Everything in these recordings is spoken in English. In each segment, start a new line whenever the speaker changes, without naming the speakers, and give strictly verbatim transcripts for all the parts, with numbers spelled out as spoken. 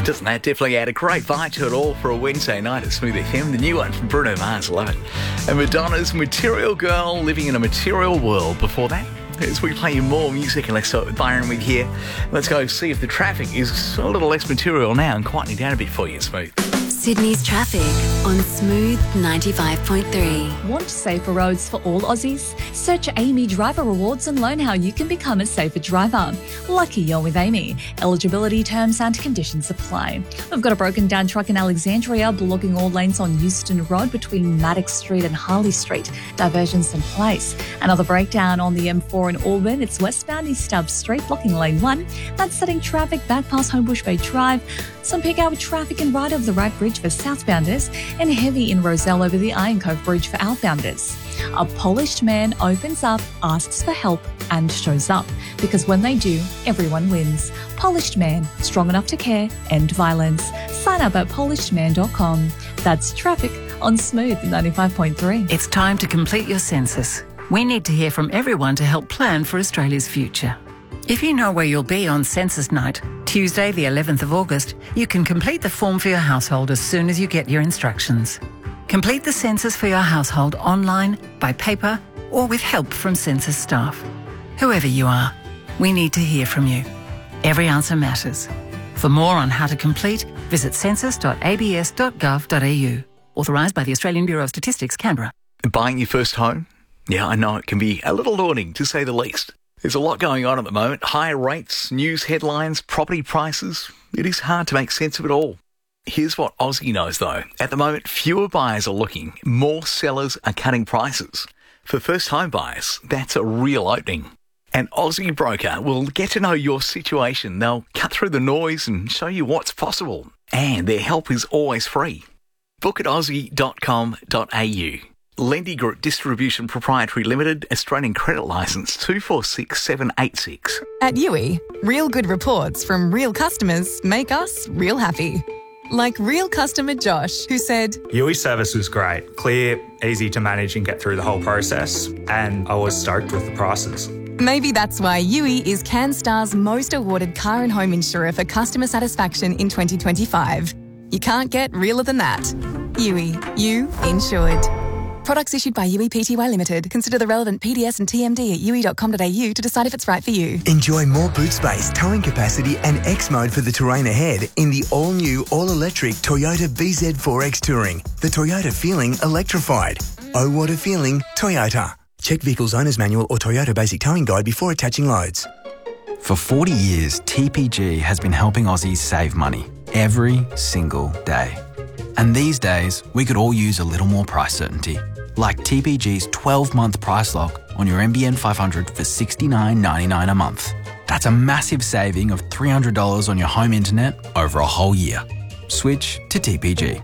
Doesn't that definitely add a great vibe to it all for a Wednesday night at Smooth F M? The new one from Bruno Mars, love it. And Madonna's Material Girl, Living in a Material World. Before that, as we play you more music, and let's start with Byron with here. Let's go see if the traffic is a little less material now and quietening down a bit for you, Smooth.
Sydney's traffic on Smooth ninety-five point three.
Want safer roads for all Aussies? Search Amy Driver Rewards and learn how you can become a safer driver. Lucky you're with Amy. Eligibility terms and conditions apply. We've got a broken down truck in Alexandria blocking all lanes on Euston Road between Maddox Street and Harley Street. Diversions in place. Another breakdown on the M four in Auburn. It's westbound East Stubbs Street blocking lane one. That's setting traffic back past Homebush Bay Drive. Some peak hour traffic in right over the right bridge for southbounders and heavy in Roselle over the Iron Cove Bridge for outbounders. A polished man opens up, asks for help and shows up. Because when they do, everyone wins. Polished Man, strong enough to care, end violence. Sign up at polishedman dot com. That's traffic on Smooth ninety-five point three.
It's time to complete your census. We need to hear from everyone to help plan for Australia's future. If you know where you'll be on census night, Tuesday the eleventh of August, you can complete the form for your household as soon as you get your instructions. Complete the census for your household online, by paper, or with help from census staff. Whoever you are, we need to hear from you. Every answer matters. For more on how to complete, visit census dot a b s dot gov dot a u. Authorised by the Australian Bureau of Statistics, Canberra.
Buying your first home? Yeah, I know it can be a little daunting, to say the least. There's a lot going on at the moment. Higher rates, news headlines, property prices. It is hard to make sense of it all. Here's what Aussie knows, though. At the moment, fewer buyers are looking. More sellers are cutting prices. For first-home buyers, that's a real opening. An Aussie broker will get to know your situation. They'll cut through the noise and show you what's possible. And their help is always free. Book at aussie dot com dot a u. Lendy Group Distribution Proprietary Limited, Australian Credit Licence two four six seven eight six.
At U I, real good reports from real customers make us real happy. Like real customer Josh, who said,
U I service was great, clear, easy to manage and get through the whole process, and I was stoked with the prices.
Maybe that's why U I is CanStar's most awarded car and home insurer for customer satisfaction in twenty twenty-five. You can't get realer than that. U I, you insured. Products issued by U I Pty Limited. Consider the relevant P D S and T M D at u i dot com dot a u to decide if it's right for you.
Enjoy more boot space, towing capacity and X mode for the terrain ahead in the all-new, all-electric Toyota B Z four X Touring. The Toyota feeling electrified. Oh, what a feeling, Toyota. Check Vehicle's Owner's Manual or Toyota Basic Towing Guide before attaching loads.
For forty years, T P G has been helping Aussies save money every single day. And these days, we could all use a little more price certainty. Like T P G's twelve-month price lock on your M B N five hundred for sixty-nine ninety-nine a month. That's a massive saving of three hundred dollars on your home internet over a whole year. Switch to T P G.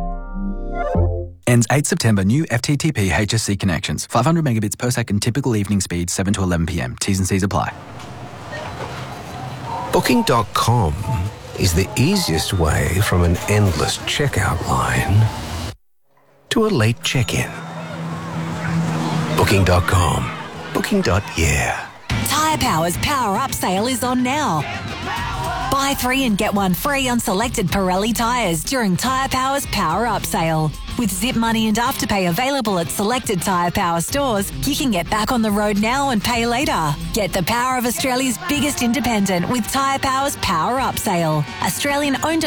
Ends eighth September. New F T T P H S C connections. five hundred megabits per second typical evening speed, seven to eleven p m. T's and C's apply.
Booking dot com is the easiest way from an endless checkout line to a late check-in. Booking dot com. Booking. Yeah.
Tyre Power's Power Up sale is on now. Buy three and get one free on selected Pirelli tyres during Tyre Power's Power Up sale. With Zip Money and Afterpay available at selected Tyre Power stores, you can get back on the road now and pay later. Get the power of Australia's biggest independent with Tyre Power's Power Up sale. Australian owned